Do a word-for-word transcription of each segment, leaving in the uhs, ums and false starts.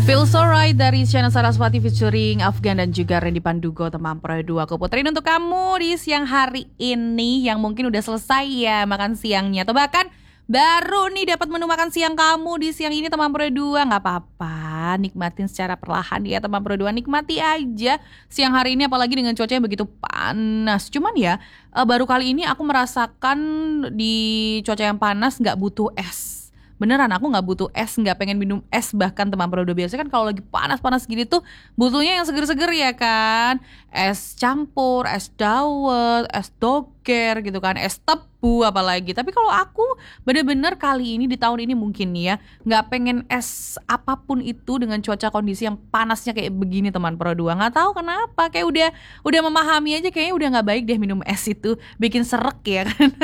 Feel So Right dari Isyana Saraswati featuring Afgan dan juga Randy Pandugo teman Pro dua. Aku puterin untuk kamu di siang hari ini yang mungkin udah selesai ya makan siangnya, atau bahkan baru nih dapat menu makan siang kamu di siang ini teman Pro dua. Gak apa-apa, nikmatin secara perlahan ya teman Pro dua. Nikmati aja siang hari ini, apalagi dengan cuaca yang begitu panas. Cuman ya baru kali ini aku merasakan di cuaca yang panas gak butuh es. Beneran aku gak butuh es, gak pengen minum es bahkan teman Pro dua. Biasanya kan kalau lagi panas-panas gini tuh butuhnya yang seger-seger ya kan. Es campur, es dawet, es doger gitu kan, es tebu apalagi. Tapi kalau aku bener-bener kali ini di tahun ini mungkin nih ya gak pengen es apapun itu dengan cuaca kondisi yang panasnya kayak begini teman Pro dua. Gak tahu kenapa, kayak udah udah memahami aja kayaknya udah gak baik deh minum es itu, bikin serek ya kan.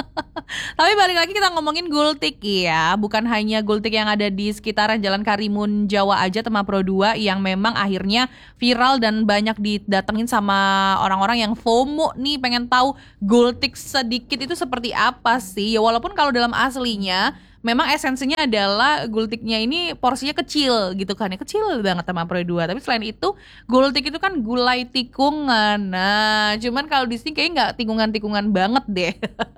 Tapi balik lagi kita ngomongin gultik ya. Bukan hanya gultik yang ada di sekitaran Jalan Karimun Jawa aja teman Pro dua yang memang akhirnya viral dan banyak didatengin sama orang-orang yang FOMO nih, pengen tahu gultik sedikit itu seperti apa sih. Ya walaupun kalau dalam aslinya memang esensinya adalah gultiknya ini porsinya kecil gitu kan ya, kecil banget teman Pro dua. Tapi selain itu gultik itu kan gulai tikungan. Nah cuman kalau di sini kayaknya nggak tikungan-tikungan banget deh.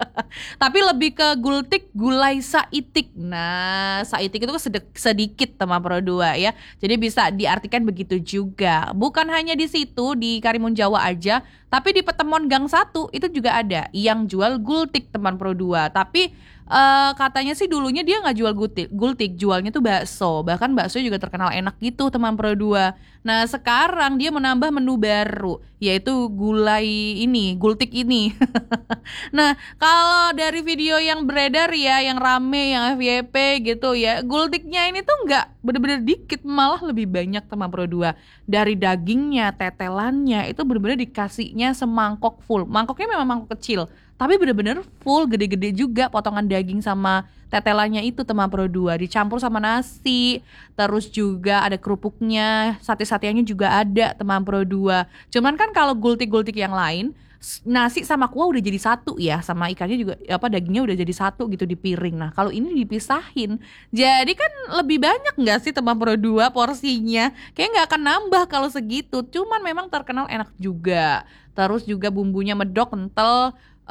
Tapi lebih ke gultik gulai saitik. Nah saitik itu sedek, sedikit teman Pro dua ya. Jadi bisa diartikan begitu juga. Bukan hanya di situ di Karimun Jawa aja, tapi di Petemon Gang satu itu juga ada yang jual gultik teman Pro dua. Tapi Uh, katanya sih dulunya dia nggak jual gultik, gultik jualnya tuh bakso. Bahkan bakso juga terkenal enak gitu teman Pro dua. Nah sekarang dia menambah menu baru, yaitu gulai ini, gultik ini. Nah kalau dari video yang beredar ya, yang rame, yang F Y P gitu ya, gultiknya ini tuh nggak bener-bener dikit, malah lebih banyak teman Pro dua. Dari dagingnya, tetelannya itu bener-bener dikasihnya semangkok full. Mangkoknya memang mangkok kecil, tapi bener-bener full, gede-gede juga potongan daging sama tetelannya itu teman Pro dua, dicampur sama nasi. Terus juga ada kerupuknya, sate-sateannya juga ada teman Pro dua. Cuman kan kalau gultik-gultik yang lain, nasi sama kuah udah jadi satu ya, sama ikannya juga apa dagingnya udah jadi satu gitu di piring. Nah kalau ini dipisahin, jadi kan lebih banyak nggak sih teman Pro dua porsinya? Kayak nggak akan nambah kalau segitu. Cuman memang terkenal enak juga. Terus juga bumbunya medok, kental.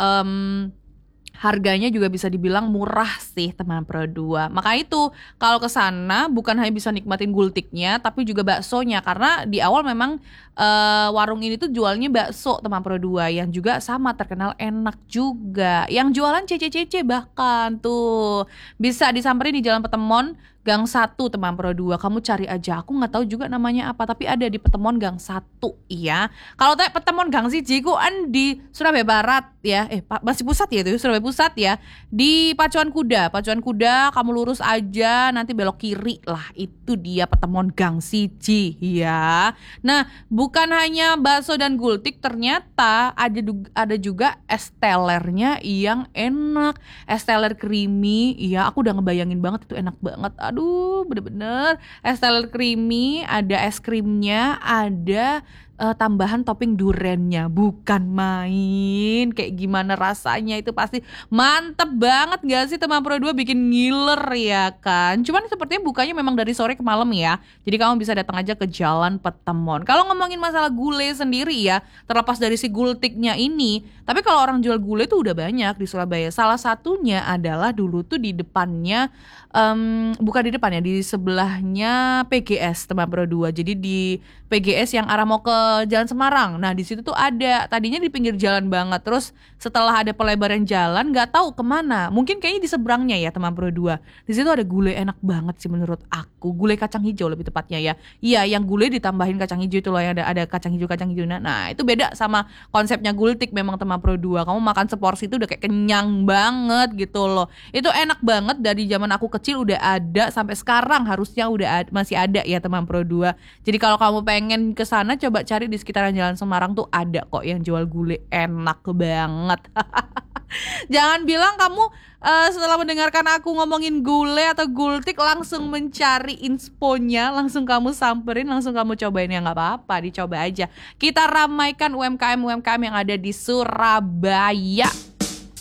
Um, harganya juga bisa dibilang murah sih teman Pro dua. Maka itu kalau ke sana bukan hanya bisa nikmatin gultiknya, tapi juga baksonya, karena di awal memang uh, warung ini tuh jualnya bakso teman Pro dua yang juga sama terkenal enak juga. Yang jualan cece-cece bahkan tuh bisa disamperin di Jalan Petemon Gang satu teman Pro dua. Kamu cari aja, aku gak tahu juga namanya apa, tapi ada di Petemon Gang satu ya. Kalau tanya Petemon Gang siji ku an di Surabaya Barat ya. Eh masih pusat ya itu, Surabaya Pusat ya. Di Pacuan Kuda, Pacuan Kuda kamu lurus aja nanti belok kiri lah. Itu dia Petemon Gang siji ya. Nah, bukan hanya bakso dan gultik, ternyata ada ada juga es telernya yang enak. Es teler creamy, iya aku udah ngebayangin banget itu enak banget. Aduh bener-bener es teler creamy, ada es krimnya, ada uh, tambahan topping durennya. Bukan main, kayak gimana rasanya itu pasti mantep banget gak sih teman Pro dua, bikin ngiler ya kan. Cuman sepertinya bukanya memang dari sore ke malam ya, jadi kamu bisa datang aja ke Jalan Petemon. Kalau ngomongin masalah gulai sendiri ya, terlepas dari si gultiknya ini, tapi kalau orang jual gulai tuh udah banyak di Surabaya. Salah satunya adalah dulu tuh di depannya um, bukan di depannya, di sebelahnya P G S teman Pro dua. Jadi di P G S yang arah mau ke Jalan Semarang. Nah di situ tuh ada, tadinya di pinggir jalan banget. Terus setelah ada pelebaran jalan, nggak tahu kemana. Mungkin kayaknya di seberangnya ya teman Pro dua. Di situ ada gulai enak banget sih menurut aku. Gulai kacang hijau lebih tepatnya ya. Iya yang gulai ditambahin kacang hijau itu loh, yang ada ada kacang hijau kacang hijau. Nah itu beda sama konsepnya gultik memang teman Pro dua. Kamu makan seporsi itu udah kayak kenyang banget gitu loh. Itu enak banget, dari zaman aku kecil udah ada sampai sekarang harusnya udah ada, masih ada ya teman Pro dua. Jadi kalau kamu pengen ke sana coba cari di sekitaran Jalan Semarang tuh ada kok yang jual gulai enak banget. Jangan bilang kamu uh, setelah mendengarkan aku ngomongin gulai atau gultik langsung mencari insponya, langsung kamu samperin, langsung kamu cobain. Ya nggak apa-apa, dicoba aja. Kita ramaikan U M K M U M K M yang ada di Surabaya.